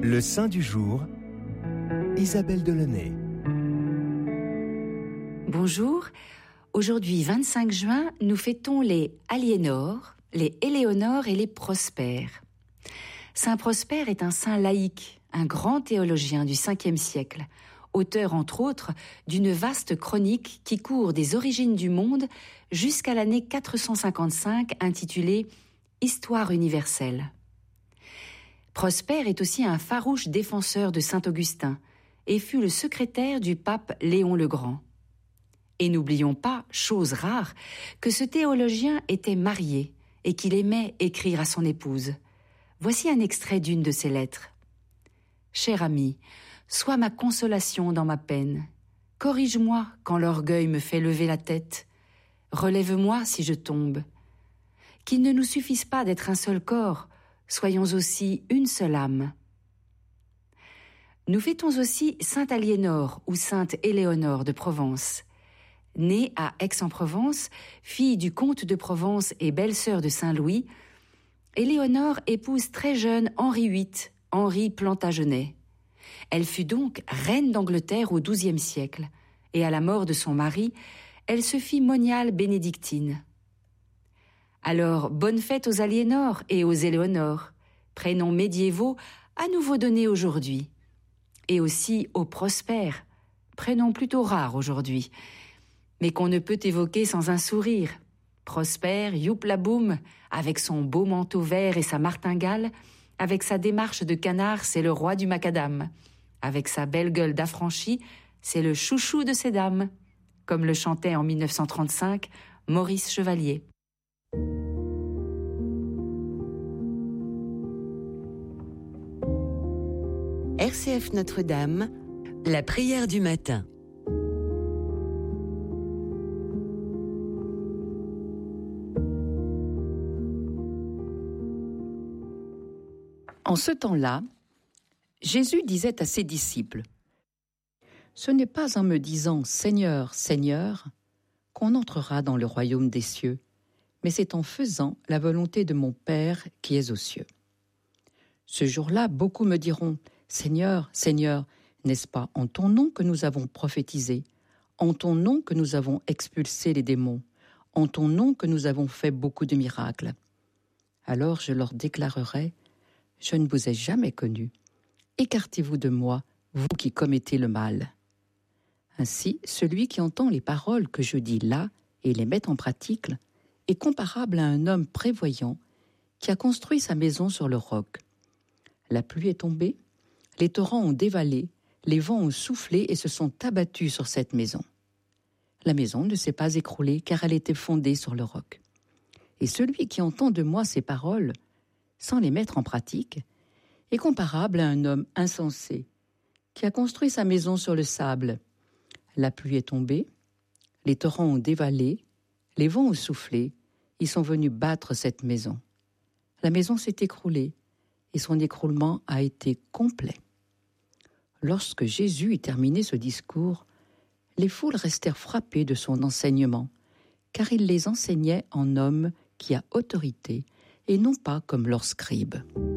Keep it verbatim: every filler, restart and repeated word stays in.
Le saint du jour, Isabelle Delaunay. Bonjour, aujourd'hui vingt-cinq juin, nous fêtons les Aliénor, les Éléonore et les Prosper. Saint Prosper est un saint laïque, un grand théologien du cinquième siècle, auteur entre autres d'une vaste chronique qui court des origines du monde jusqu'à l'année quatre cent cinquante-cinq intitulée « Histoire universelle ». Prosper est aussi un farouche défenseur de saint Augustin et fut le secrétaire du pape Léon le Grand. Et n'oublions pas, chose rare, que ce théologien était marié et qu'il aimait écrire à son épouse. Voici un extrait d'une de ses lettres. « Cher ami, sois ma consolation dans ma peine. Corrige-moi quand l'orgueil me fait lever la tête. Relève-moi si je tombe. Qu'il ne nous suffise pas d'être un seul corps, soyons aussi une seule âme. » Nous fêtons aussi Sainte Aliénor ou Sainte Éléonore de Provence. Née à Aix-en-Provence, fille du comte de Provence et belle-sœur de Saint-Louis, Éléonore épouse très jeune Henri huit, Henri Plantagenet. Elle fut donc reine d'Angleterre au douzième siècle, et à la mort de son mari, elle se fit moniale bénédictine. Alors, bonne fête aux Aliénor et aux Éléonore, prénoms médiévaux à nouveau donnés aujourd'hui. Et aussi aux Prosper, prénom plutôt rare aujourd'hui, mais qu'on ne peut évoquer sans un sourire. Prosper, youplaboum, avec son beau manteau vert et sa martingale, avec sa démarche de canard, c'est le roi du macadam. Avec sa belle gueule d'affranchi, c'est le chouchou de ces dames, comme le chantait en mille neuf cent trente-cinq Maurice Chevalier. R C F Notre-Dame, la prière du matin. En ce temps-là, Jésus disait à ses disciples : « Ce n'est pas en me disant « Seigneur, Seigneur » qu'on entrera dans le royaume des cieux, mais c'est en faisant la volonté de mon Père qui est aux cieux. Ce jour-là, beaucoup me diront : Seigneur, Seigneur, n'est-ce pas en ton nom que nous avons prophétisé, en ton nom que nous avons expulsé les démons, en ton nom que nous avons fait beaucoup de miracles ? Alors je leur déclarerai : je ne vous ai jamais connu. Écartez-vous de moi, vous qui commettez le mal. Ainsi, celui qui entend les paroles que je dis là et les met en pratique est comparable à un homme prévoyant qui a construit sa maison sur le roc. La pluie est tombée, les torrents ont dévalé, les vents ont soufflé et se sont abattus sur cette maison. La maison ne s'est pas écroulée car elle était fondée sur le roc. Et celui qui entend de moi ces paroles, sans les mettre en pratique, est comparable à un homme insensé qui a construit sa maison sur le sable. La pluie est tombée, les torrents ont dévalé, les vents ont soufflé, ils sont venus battre cette maison. La maison s'est écroulée et son écroulement a été complet. Lorsque Jésus eut terminé ce discours, les foules restèrent frappées de son enseignement, car il les enseignait en homme qui a autorité et non pas comme leurs scribes.